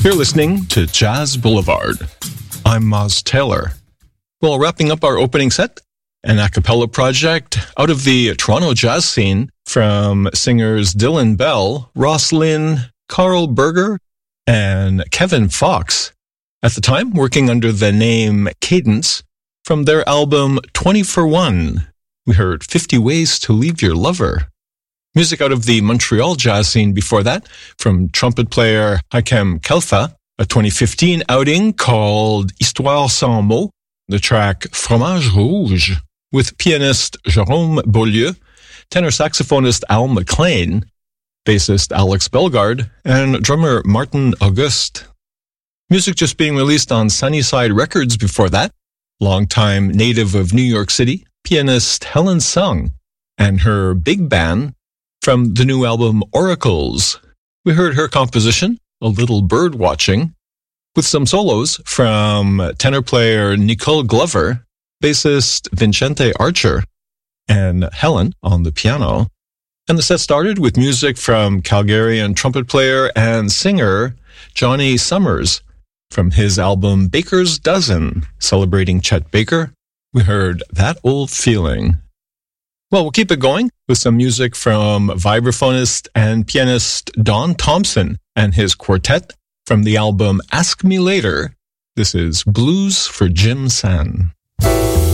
You're listening to Jazz Boulevard. I'm Moz Taylor. Well, wrapping up our opening set, an a cappella project out of the Toronto jazz scene from singers Dylan Bell, Ross Lynn, Carl Berger, and Kevin Fox. At the time, working under the name Cadence, from their album 20 for 1, we heard 50 Ways to Leave Your Lover. Music out of the Montreal jazz scene before that, from trumpet player Hakem Kelfa, a 2015 outing called Histoire sans mots, the track Fromage Rouge, with pianist Jérôme Beaulieu, tenor saxophonist Al McLean, bassist Alex Bellegarde, and drummer Martin Auguste. Music just being released on Sunnyside Records before that, longtime native of New York City, pianist Helen Sung, and her big band from the new album Oracles. We heard her composition, A Little Bird Watching, with some solos from tenor player Nicole Glover, bassist Vincente Archer, and Helen on the piano. And the set started with music from Calgarian trumpet player and singer Johnny Summers from his album Baker's Dozen, celebrating Chet Baker. We heard That Old Feeling. Well, we'll keep it going with some music from vibraphonist and pianist Don Thompson and his quartet from the album Ask Me Later. This is Blues for Jim San.